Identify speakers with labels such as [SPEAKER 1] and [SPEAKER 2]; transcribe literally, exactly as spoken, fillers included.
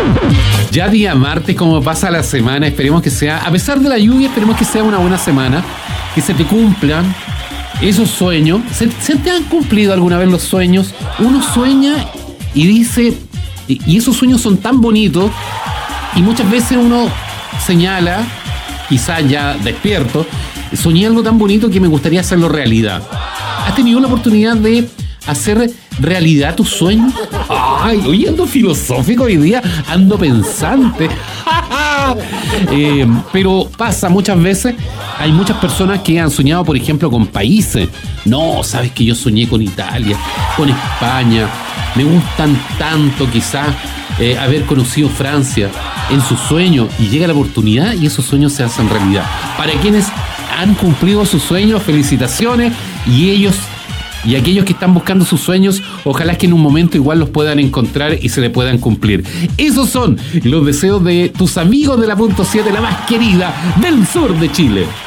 [SPEAKER 1] Ya día martes, como pasa la semana, esperemos que sea, a pesar de la lluvia, esperemos que sea una buena semana, que se te cumplan esos sueños. ¿Se, se te han cumplido alguna vez los sueños? Uno sueña y dice, y, y esos sueños son tan bonitos, y muchas veces uno señala, quizás ya despierto, soñé algo tan bonito que me gustaría hacerlo realidad. ¿Has tenido la oportunidad de hacer realidad tus sueños? Ay, hoy ando filosófico hoy día, ando pensante. eh, pero pasa muchas veces, hay muchas personas que han soñado, por ejemplo, con países. No, sabes que yo soñé con Italia, con España. Me gustan tanto quizás eh, haber conocido Francia en sus sueños, y llega la oportunidad y esos sueños se hacen realidad. Para quienes han cumplido sus sueños, felicitaciones, y ellos y aquellos que están buscando sus sueños, ojalá que en un momento igual los puedan encontrar y se le puedan cumplir. Esos son los deseos de tus amigos de la punto siete, la más querida del sur de Chile.